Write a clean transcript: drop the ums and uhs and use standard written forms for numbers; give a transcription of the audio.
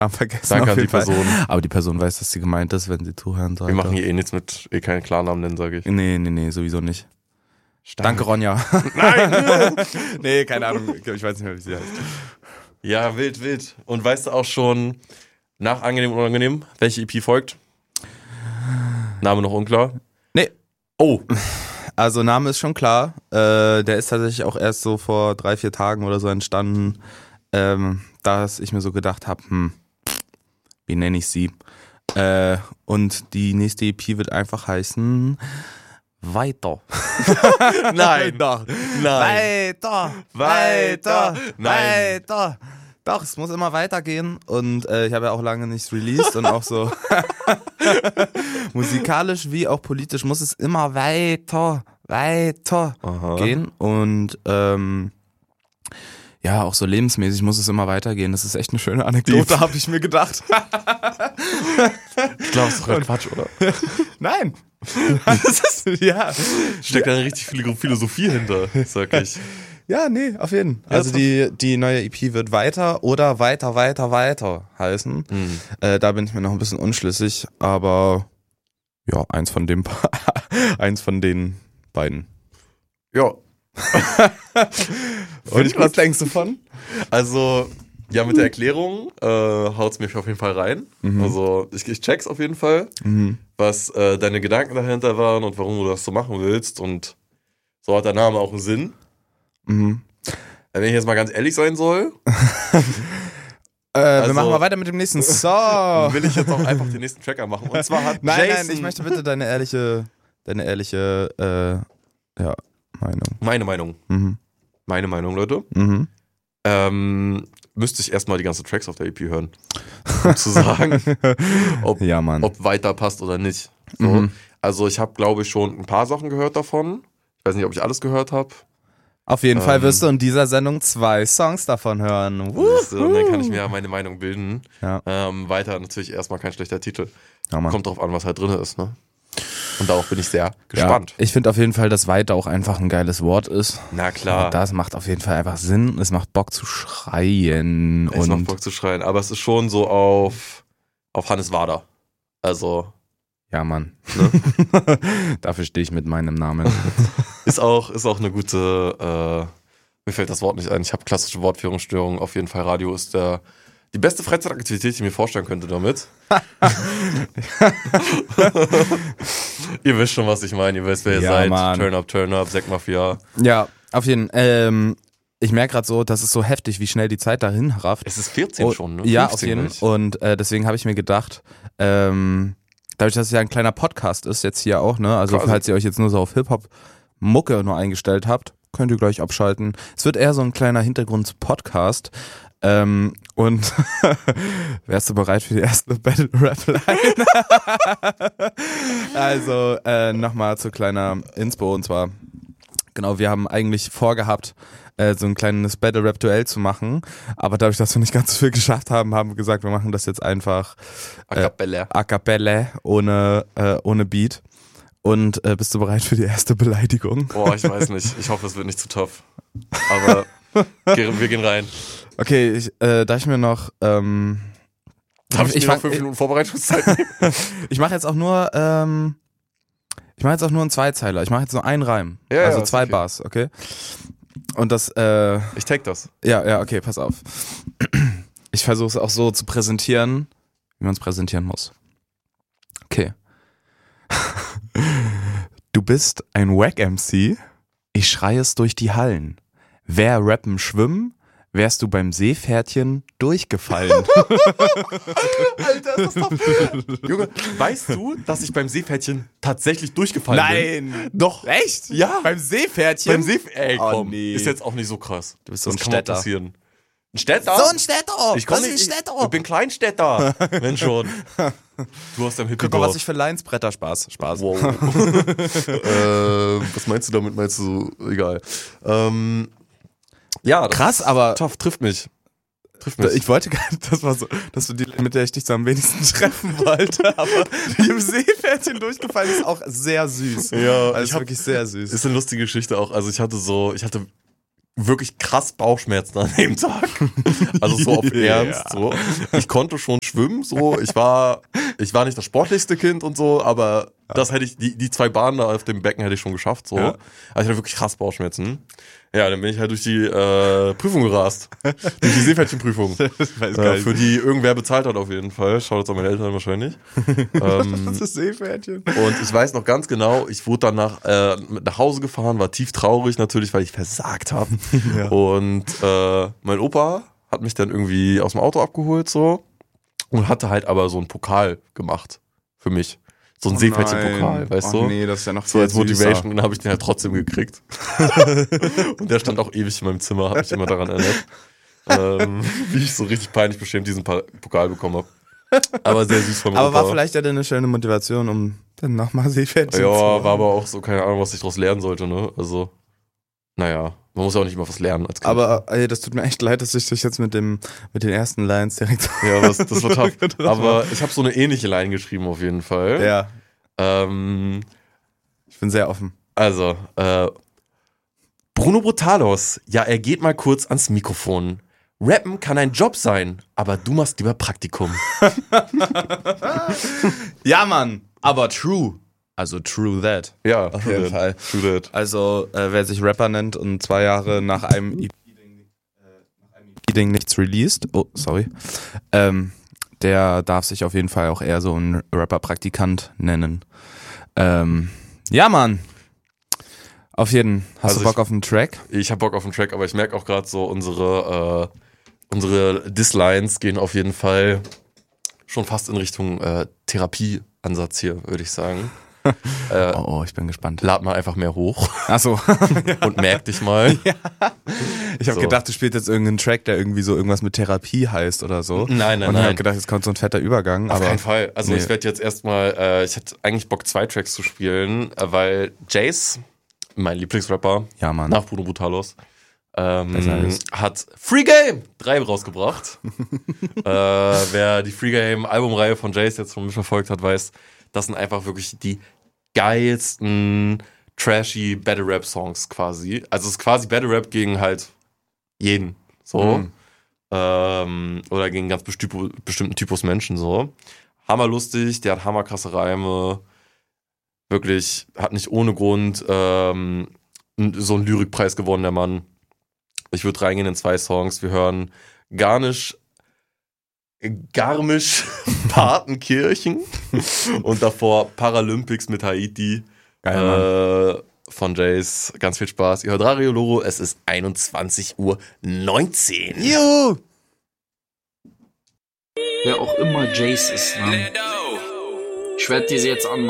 haben vergessen. Danke auf an die jeden Fall. Person. Aber die Person weiß, dass sie gemeint ist, wenn sie zuhören soll. Wir machen hier nichts mit, keinen Klarnamen nennen, sage ich. Nee, sowieso nicht. Stark. Danke, Ronja. Nein! Nee, keine Ahnung. Ich weiß nicht mehr, wie sie heißt. Ja, wild. Und weißt du auch schon, nach Angenehm und Unangenehm, welche EP folgt? Name noch unklar? Nee. Oh. Also Name ist schon klar. Der ist tatsächlich auch erst so vor 3-4 Tagen oder so entstanden, dass ich mir so gedacht habe, wie nenne ich sie? Und die nächste EP wird einfach heißen Weiter. Nein. Doch. Nein. Weiter. Nein. Weiter. Doch, es muss immer weitergehen und ich habe ja auch lange nichts released und auch so musikalisch wie auch politisch muss es immer weiter gehen und ja, auch so lebensmäßig muss es immer weitergehen. Das ist echt eine schöne Anekdote, habe ich mir gedacht. Ich glaube, das ist doch Quatsch, oder? Nein. Das ist, ja. Steckt da richtig viel Philosophie hinter, sag ich. Ja, nee, auf jeden Fall. Also die neue EP wird weiter oder weiter heißen. Da bin ich mir noch ein bisschen unschlüssig, aber ja, eins von den beiden. Ja. Und was denkst du von? Also, ja, mit der Erklärung haut's mich auf jeden Fall rein. Also, ich check's auf jeden Fall, was deine Gedanken dahinter waren und warum du das so machen willst. Und so hat der Name auch einen Sinn. Wenn ich jetzt mal ganz ehrlich sein soll. Wir machen mal weiter mit dem nächsten Song. Will ich jetzt auch einfach den nächsten Tracker machen. Und zwar hat Nein, ich möchte bitte deine ehrliche Meinung. Meine Meinung. Meine Meinung, Leute. Müsste ich erstmal die ganzen Tracks auf der EP hören, um zu sagen, ob weiter passt oder nicht. So. Also ich habe, glaube ich, schon ein paar Sachen gehört davon. Ich weiß nicht, ob ich alles gehört habe. Auf jeden Fall wirst du in dieser Sendung 2 Songs davon hören. Und dann kann ich mir ja meine Meinung bilden. Ja. Weiter natürlich erstmal kein schlechter Titel. Ja, kommt drauf an, was halt drin ist. Ne? Und darauf bin ich sehr gespannt. Ja, ich finde auf jeden Fall, dass weiter auch einfach ein geiles Wort ist. Na klar. Das macht auf jeden Fall einfach Sinn. Es macht Bock zu schreien. Es macht Bock zu schreien. Aber es ist schon so auf Hannes Wader. Also... Ja, Mann. Ne? Dafür stehe ich mit meinem Namen. Ist auch eine gute, mir fällt das Wort nicht ein, ich habe klassische Wortführungsstörungen, auf jeden Fall Radio ist die beste Freizeitaktivität, die ich mir vorstellen könnte damit. Ihr wisst schon, was ich meine, ihr wisst, wer ihr seid. Mann. Turn up, Zack Mafia. Ja, auf jeden Fall. Ich merke gerade so, das ist so heftig, wie schnell die Zeit dahin rafft. Es ist 14 schon, ne? Ja, auf jeden Fall. Und deswegen habe ich mir gedacht, dadurch, dass es ja ein kleiner Podcast ist, jetzt hier auch, ne? Also falls ihr euch jetzt nur so auf Hip-Hop-Mucke nur eingestellt habt, könnt ihr gleich abschalten. Es wird eher so ein kleiner Hintergrund-Podcast. Und wärst du bereit für die erste Battle-Rap-Line? Also nochmal zu kleiner Inspo, und zwar, genau, wir haben eigentlich vorgehabt, so ein kleines Battle-Rap-Duell zu machen, aber dadurch, dass wir nicht ganz so viel geschafft haben, haben wir gesagt, wir machen das jetzt einfach a cappella, ohne Beat. Und bist du bereit für die erste Beleidigung? Boah, ich weiß nicht. Ich hoffe, es wird nicht zu tough. Aber wir gehen rein. Okay, darf ich mir noch... Darf ich mir noch 5 Minuten Vorbereitungszeit nehmen? Ich mache jetzt auch nur... ich mache jetzt auch nur einen Zweizeiler. Ich mache jetzt nur einen Reim. Ja, also ja, 2 okay. Bars, okay? Und das... Ich take das. Ja, okay, pass auf. Ich versuche es auch so zu präsentieren, wie man es präsentieren muss. Okay. Du bist ein Wack-MC, ich schreie es durch die Hallen. Wär Rappen schwimmen, wärst du beim Seepferdchen durchgefallen. Alter, ist das doch... Junge, weißt du, dass ich beim Seepferdchen tatsächlich durchgefallen bin? Nein! Doch. Echt? Ja. Beim Seepferdchen? Beim Seepferdchen? Ey, komm. Nee. Ist jetzt auch nicht so krass. Du bist so ein Das kann mal Städter. passieren. Ein Städter? So ein Städter! Ich komm Was ist nicht, ein Städter? ich bin Kleinstädter. Mensch schon. Du hast dein Hippie. Guck mal, was ich für Lines bretter. Spaß. Wow. Was meinst du damit? Meinst du, egal. Ja, das Krass, aber tough, trifft mich. ich wollte gar nicht, das war so, dass du die, mit der ich dich so am wenigsten treffen wollte, aber die im Seepferdchen durchgefallen ist auch sehr süß. Ja, also wirklich sehr süß. Ist eine lustige Geschichte auch. Also ich hatte wirklich krass Bauchschmerzen an dem Tag. Also so auf Ernst, so. Ich konnte schon schwimmen, so. Ich war nicht das sportlichste Kind und so, aber das hätte ich, die 2 Bahnen da auf dem Becken hätte ich schon geschafft, so. Also ich hatte wirklich krass Bauchschmerzen. Ja, dann bin ich halt durch die Prüfung gerast. Durch die Seepferdchenprüfung. Für die irgendwer bezahlt hat auf jeden Fall. Schaut jetzt an meine Eltern wahrscheinlich. Das ist Seepferdchen. Und ich weiß noch ganz genau, ich wurde danach nach Hause gefahren, war tief traurig natürlich, weil ich versagt habe. Ja. Und mein Opa hat mich dann irgendwie aus dem Auto abgeholt so und hatte halt aber so einen Pokal gemacht für mich. So ein Seepferdchen-Pokal, weißt du? Nee, das ist ja noch so als Motivation, und dann habe ich den halt trotzdem gekriegt. Und der stand auch ewig in meinem Zimmer, hat mich immer daran erinnert, wie ich so richtig peinlich beschämt diesen Pokal bekommen habe. Aber sehr süß von mir. Aber war vielleicht ja eine schöne Motivation, um dann nochmal Seepferdchen zu machen. War aber auch so, keine Ahnung, was ich daraus lernen sollte, ne? Also, naja, man muss ja auch nicht immer was lernen als Kind. Aber ey, das tut mir echt leid, dass ich dich jetzt mit den ersten Lines direkt... Ja, das war tough. Aber ich habe so eine ähnliche Line geschrieben auf jeden Fall. Ja. Ich bin sehr offen. Also, Bruno Brutalos, ja, er geht mal kurz ans Mikrofon. Rappen kann ein Job sein, aber du machst lieber Praktikum. Ja, Mann, aber true. Also true that. Ja, auf jeden Fall. True that. Also, wer sich Rapper nennt und 2 Jahre nach einem EP-Ding nichts released, der darf sich auf jeden Fall auch eher so ein Rapper-Praktikant nennen. Ja, Mann. Auf jeden. Hast du Bock auf einen Track? Ich hab Bock auf einen Track, aber ich merke auch gerade so, unsere Dislines gehen auf jeden Fall schon fast in Richtung Therapieansatz hier, würde ich sagen. Ich bin gespannt. Lad mal einfach mehr hoch. Ach so. Und merk dich mal. Ja. Ich habe gedacht, du spielst jetzt irgendeinen Track, der irgendwie so irgendwas mit Therapie heißt oder so. Nein. Und ich habe gedacht, jetzt kommt so ein fetter Übergang. Auf keinen Fall. Also ich werde jetzt erstmal, ich hätte eigentlich Bock 2 Tracks zu spielen, weil Jace, mein Lieblingsrapper, ja, Mann. nach Bruno Brutalos, hat Free Game 3 rausgebracht. Wer die Free Game Albumreihe von Jace jetzt von mir verfolgt hat, weiß, das sind einfach wirklich die geilsten trashy Battle Rap Songs quasi. Also es ist quasi Battle Rap gegen halt jeden, so. Oder gegen einen ganz bestimmten Typus Menschen, so. Hammerlustig, der hat hammerkrasse Reime. Wirklich, hat nicht ohne Grund so einen Lyrikpreis gewonnen, der Mann. Ich würde reingehen in 2 Songs. Wir hören Garmisch Partenkirchen und davor Paralympics mit Haiti. Geil, von Jace. Ganz viel Spaß. Ihr hört Radio Loro, es ist 21:19 Uhr. Juhu! Wer auch immer Jace ist, ne? Ich werde dir jetzt anmachen.